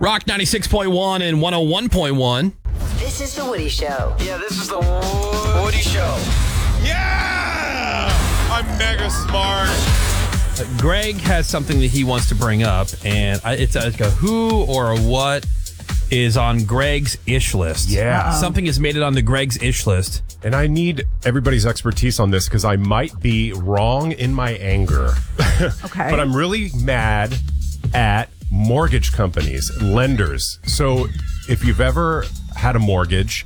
Rock 96.1 and 101.1. This is The Woody Show. Yeah, this is The Woody Show. Yeah! I'm mega smart. Greg has something that he wants to bring up, and it's like a who or a what is on Greg's ish list. Yeah. Something has made it on the Greg's ish list. And I need everybody's expertise on this because I might be wrong in my anger. Okay. But I'm really mad at mortgage companies, lenders. So if you've ever had a mortgage,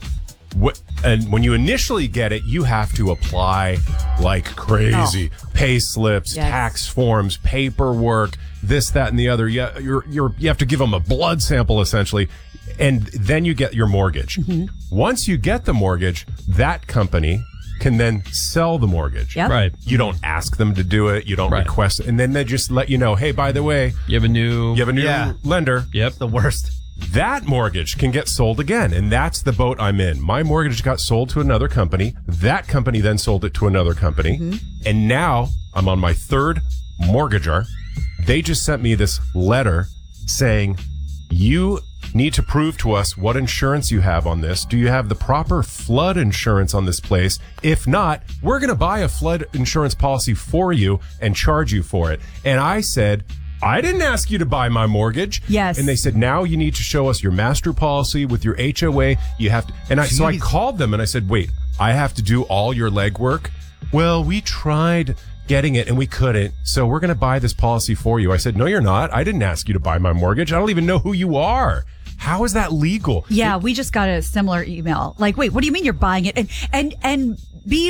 and when you initially get it, you have to apply like crazy. Pay slips, Yes. tax forms, paperwork, this, that, and the other. Yeah, you have to give them a blood sample essentially, and then you get your mortgage. Mm-hmm. Once you get the mortgage, that company can then sell the mortgage. Yep. Right. You don't ask them to do it. You don't Right. request it. And then they just let you know, hey, by the way, You have a new... lender. Yep. The worst. That mortgage can get sold again. And that's the boat I'm in. My mortgage got sold to another company. That company then sold it to another company. Mm-hmm. And now I'm on my third mortgager. They just sent me this letter saying, you need to prove to us what insurance you have on this. Do you have the proper flood insurance on this place? If not, we're going to buy a flood insurance policy for you and charge you for it. And I said, I didn't ask you to buy my mortgage. Yes. And they said, now you need to show us your master policy with your HOA. You have to, and so I called them and I said, wait, I have to do all your legwork? Well, we tried getting it and we couldn't. So we're going to buy this policy for you. I said, no, you're not. I didn't ask you to buy my mortgage. I don't even know who you are. How is that legal? Yeah, we just got a similar email. Like, wait, what do you mean you're buying it? And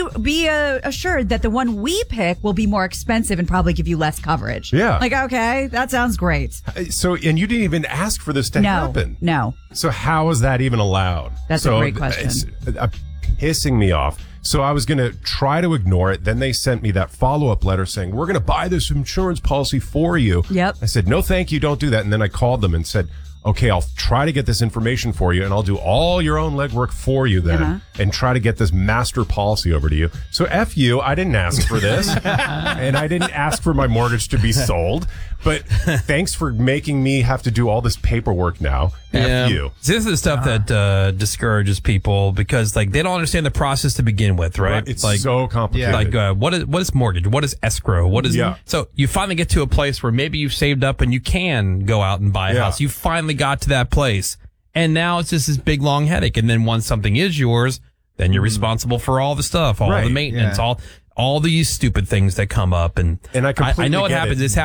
be assured that the one we pick will be more expensive and probably give you less coverage. Yeah. Like, okay, that sounds great. So, and you didn't even ask for this to happen. No. So how is that even allowed? That's a great question. It's pissing me off. So I was going to try to ignore it. Then they sent me that follow-up letter saying, we're going to buy this insurance policy for you. Yep. I said, no, thank you. Don't do that. And then I called them and said, okay, I'll try to get this information for you and I'll do all your own legwork for you then and try to get this master policy over to you. So F you, I didn't ask for this and I didn't ask for my mortgage to be sold, but thanks for making me have to do all this paperwork now. F you. So this is the stuff that discourages people because like they don't understand the process to begin with, right? It's like, so complicated. Like what is mortgage? What is escrow? What is So you finally get to a place where maybe you've saved up and you can go out and buy a house. You finally got to that place. And now it's just this big long headache. And then once something is yours, then you're responsible for all the stuff, all the maintenance, all these stupid things that come up. And I completely I know what get happens. it. This